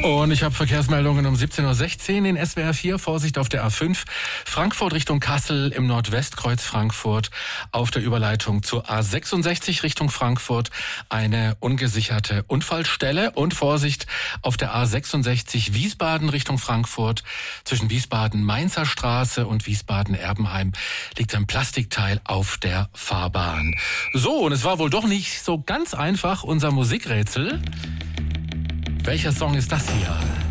Und ich habe Verkehrsmeldungen um 17.16 Uhr in SWR 4. Vorsicht auf der A5. Frankfurt Richtung Kassel im Nordwestkreuz Frankfurt. Auf der Überleitung zur A66 Richtung Frankfurt eine ungesicherte Unfallstelle. Und Vorsicht auf der A66 Wiesbaden Richtung Frankfurt. Zwischen Wiesbaden-Mainzer Straße und Wiesbaden-Erbenheim liegt ein Plastikteil auf der Fahrbahn. So, und es war wohl doch nicht so ganz einfach, unser Musikrätsel. Welcher Song ist das hier?